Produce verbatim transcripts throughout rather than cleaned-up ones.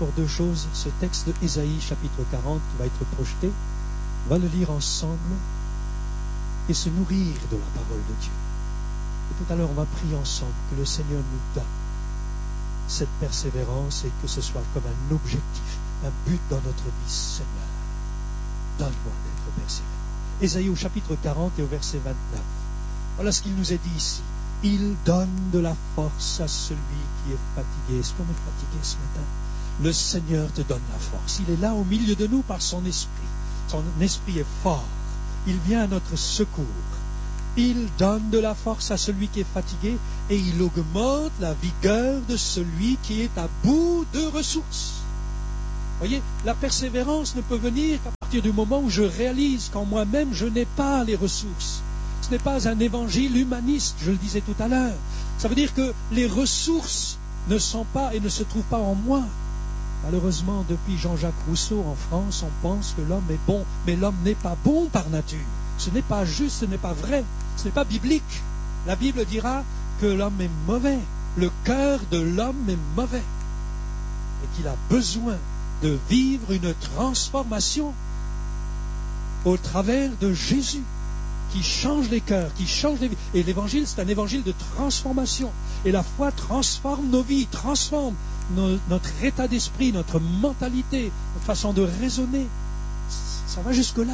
encore deux choses. Ce texte de Ésaïe, chapitre quarante, qui va être projeté, on va le lire ensemble et se nourrir de la parole de Dieu. Et tout à l'heure, on va prier ensemble que le Seigneur nous donne cette persévérance et que ce soit comme un objectif, un but dans notre vie. Seigneur, donne-moi d'être persévérant. Ésaïe au chapitre quarante et au verset vingt-neuf. Voilà ce qu'il nous est dit ici. Il donne de la force à celui qui est fatigué. Est-ce qu'on est fatigué ce matin? Le Seigneur te donne la force. Il est là au milieu de nous par son esprit. Son esprit est fort. Il vient à notre secours. Il donne de la force à celui qui est fatigué et il augmente la vigueur de celui qui est à bout de ressources. Voyez, la persévérance ne peut venir qu'à partir du moment où je réalise qu'en moi-même je n'ai pas les ressources. Ce n'est pas un évangile humaniste, je le disais tout à l'heure. Ça veut dire que les ressources ne sont pas et ne se trouvent pas en moi. Malheureusement, depuis Jean-Jacques Rousseau en France, on pense que l'homme est bon, mais l'homme n'est pas bon par nature. Ce n'est pas juste, ce n'est pas vrai, ce n'est pas biblique. La Bible dira que l'homme est mauvais, le cœur de l'homme est mauvais, et qu'il a besoin de vivre une transformation au travers de Jésus, qui change les cœurs, qui change les vies. Et l'évangile, c'est un évangile de transformation. Et la foi transforme nos vies, transforme nos, notre état d'esprit, notre mentalité, notre façon de raisonner. Ça va jusque-là.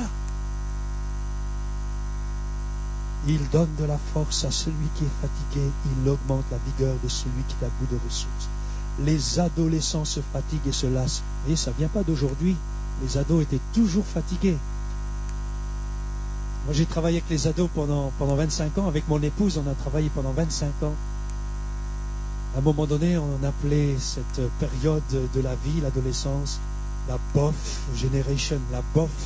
Il donne de la force à celui qui est fatigué, il augmente la vigueur de celui qui est à bout de ressources. Les adolescents se fatiguent et se lassent. Et ça ne vient pas d'aujourd'hui. Les ados étaient toujours fatigués. Moi, j'ai travaillé avec les ados pendant, pendant vingt-cinq ans. Avec mon épouse, on a travaillé pendant vingt-cinq ans. À un moment donné, on appelait cette période de la vie, l'adolescence, la bof generation, la bof